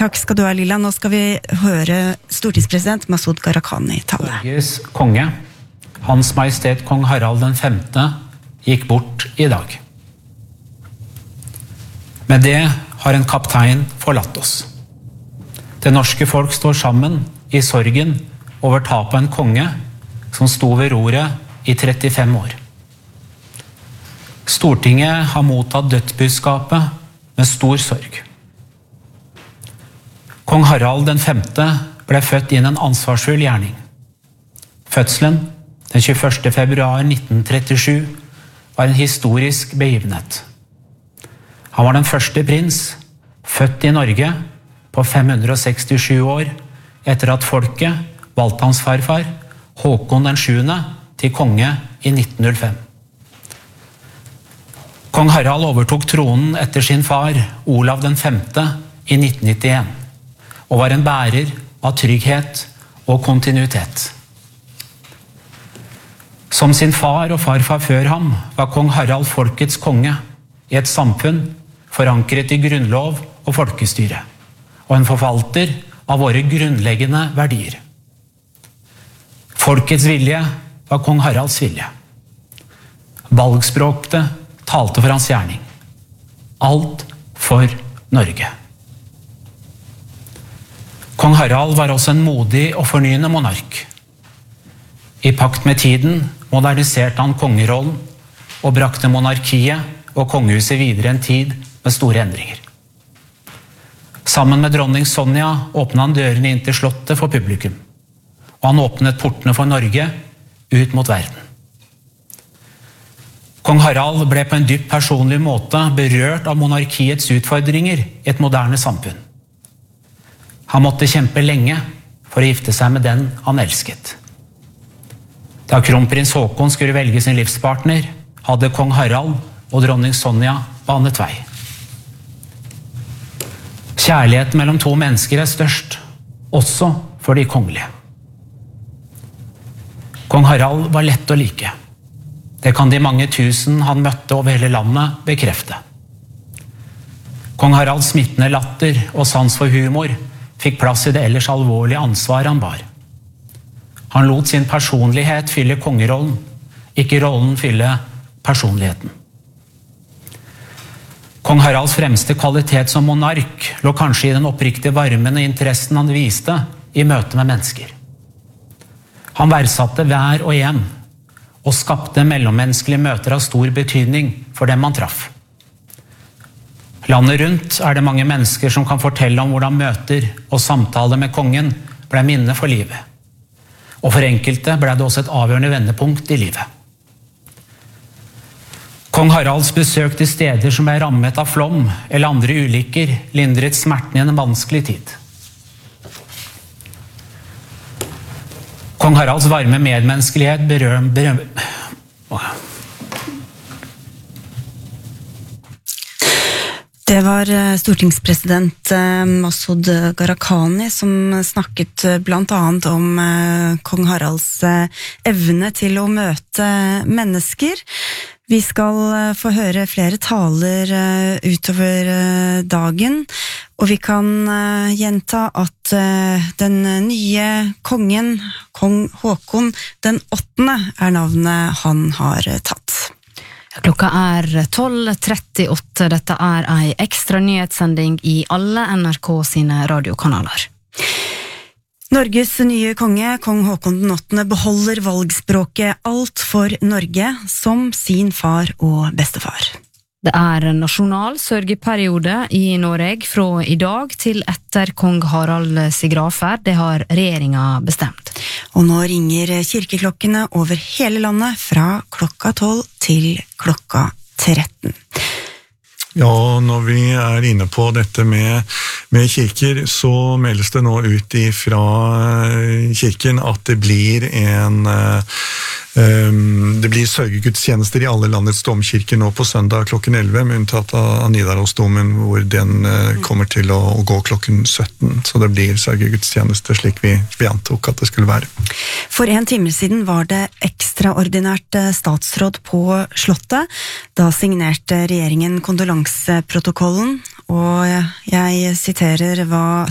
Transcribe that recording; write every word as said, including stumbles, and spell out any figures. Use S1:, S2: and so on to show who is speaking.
S1: Takk skal du ha, Lilla. Nå skal vi høre stortingspresident Masud Gharahkhani tale.
S2: Norges konge, Hans Majestet Kong Harald den femte, gikk bort i dag. Med det har en kaptein forlatt oss. Det norske folk står sammen i sorgen over tapet av en konge som sto ved roret i trettifem år. Stortinget har mottatt dødsbudskapet med stor sorg. Kong Harald den femte ble født inn en ansvarsfull gjerning. Fødselen den tjueførste februar nitten trettisju var en historisk begivenhet. Han var den første prins født i Norge på fem hundre sekstisju år etter at folket valgte hans farfar Håkon den sjuende til konge i nitten null fem. Kong Harald overtok tronen etter sin far Olav den femte i nitten nittien og var en bærer av trygghet og kontinuitet. Som sin far og farfar før ham var kong Harald folkets konge i et samfunn forankret i grunnlov og folkestyre, og en forvalter av våre grunnleggende verdier. Folkets vilje var kong Haralds vilje. Valgspråket talte for hans gjerning. Alt for Norge. Kong Harald var også en modig og fornyende monark. I pakt med tiden moderniserte han kongerollen og brakte monarkiet og kongehuset videre en tid med store endringer. Sammen med dronning Sonja åpnet han dørene inn til slottet for publikum, og han åpnet portene for Norge ut mot verden. Kong Harald ble på en dypt personlig måte berørt av monarkiets utfordringer i et moderne samfunn. Han måtte kjempe lenge for å gifte seg med den han elsket. Da kronprins Håkon skulle velge sin livspartner, hadde kong Harald og dronning Sonja banet vei. Kjærligheten mellom to mennesker er størst, også for de kongelige. Kong Harald var lett å like. Det kan de mange tusen han møtte over hele landet bekrefte. Kong Haralds smittende latter og sans for humor fikk plass i det ellers alvorlige ansvaret han bar. Han lot sin personlighet fylle kongerollen, ikke rollen fylle personligheten. Kong Haralds fremste kvalitet som monark lå kanskje i den oppriktige varmen og interessen han viste i møte med mennesker. Han verdsatte hver og en, og skapte mellommenneskelige møter av stor betydning for dem han traff. Landet rundt er det mange mennesker som kan fortelle om hvordan møter og samtaler med kongen ble minne for livet. Og for enkelte ble det også et avgjørende vendepunkt i livet. Kong Haralds besøk til steder som ble rammet av flom eller andre ulykker lindret smerten i en vanskelig tid. Kong Haralds varme medmenneskelighet berøm, berøm.
S1: Det var stortingspresident Masud Gharahkhani som snakket blant annet om kong Haralds evne til å møte mennesker. Vi skal få høre flere taler utover dagen, og vi kan gjenta at den nye kongen, kong Håkon den åttende, er navnet han har tatt.
S3: Klokka er tolv trettiåtte. Dette er en ekstra nyhetssending i alle N R K sine radiokanaler.
S1: Norges nye konge, kong Håkon den åttende, beholder valgspråket alt for Norge som sin far og bestefar.
S3: Det er nasjonal sørgeperiode i Norge fra i dag til etter kong Harald sin gravferd. Det har regjeringa bestemt.
S1: Og nå ringer kirkeklokkene over hele landet fra klokka tolv til klokka tretten.
S4: Ja, når vi er inne på dette med, med kirker, så meldes det nå ut fra kirken at det blir en um, det blir sørgegudstjenester i alle landets domkirker nå på søndag klokken elleve, med unntatt av Nidarosdomen, hvor den uh, kommer til å, å gå klokken sytten. Så det blir sørgegudstjenester slik vi, vi antok at det skulle være.
S1: For en time siden var det ekstraordinært statsråd på Slottet. Da signerte regjeringen kondolanseprotokollen, og jeg siterer hva